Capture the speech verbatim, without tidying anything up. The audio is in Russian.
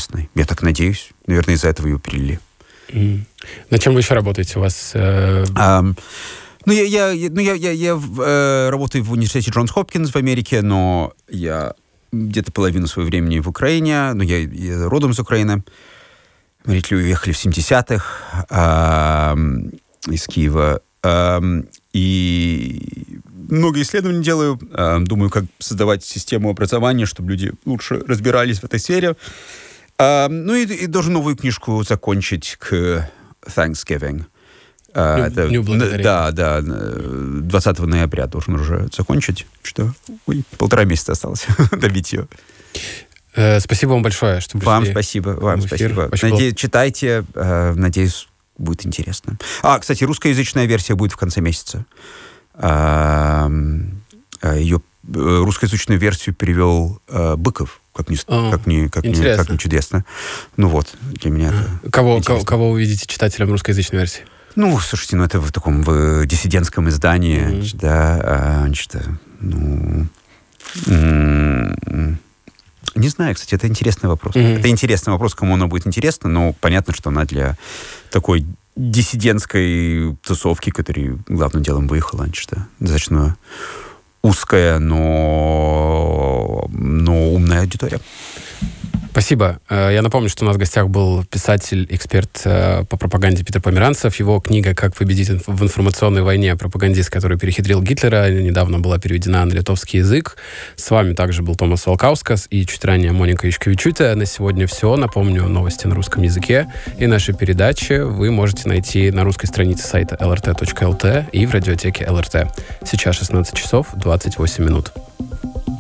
интересной. Я так надеюсь. Наверное, из-за этого ее перевели. Mm. На чем вы еще работаете? У вас... Э... Um, ну, я, я, ну, я, я, я э, работаю в университете Джонс Хопкинс в Америке, но я где-то половину своего времени в Украине. Ну, я, я родом из Украины. Родители уехали в семидесятых э, из Киева. Э, и много исследований делаю. Э, думаю, как создавать систему образования, чтобы люди лучше разбирались в этой сфере. Uh, ну и, и должен новую книжку закончить к Thanksgiving. Uh, это, да, да, двадцатого ноября должен уже закончить. Что? Ой, полтора месяца осталось добить ее. Uh, спасибо вам большое, что пришли. Вам спасибо, вам спасибо. Надеюсь, читайте, uh, надеюсь, будет интересно. А, кстати, русскоязычная версия будет в конце месяца. Uh, ее русскоязычную версию перевел uh, Быков. Как ни, О, как, ни, как, ни, как ни чудесно. Ну вот, для меня это кого, кого, кого вы видите читателем русскоязычной версии? Ну, слушайте, ну это в таком в диссидентском издании, mm-hmm. значит, да, значит, ну... М- не знаю, кстати, это интересный вопрос. Mm-hmm. Это интересный вопрос, кому оно будет интересно, но понятно, что она для такой диссидентской тусовки, которая главным делом выехала, значит, достаточно... узкая, но, но умная аудитория. Спасибо. Я напомню, что у нас в гостях был писатель, эксперт по пропаганде Питер Померанцев. Его книга «Как победить в информационной войне. Пропагандист, который перехитрил Гитлера», недавно была переведена на литовский язык. С вами также был Томас Волкаускас и чуть ранее Моника Ишкевичуте. На сегодня все. Напомню, новости на русском языке и наши передачи вы можете найти на русской странице сайта эл эр тэ точка эл тэ и в радиотеке эл эр тэ. Сейчас шестнадцать часов двадцать восемь минут.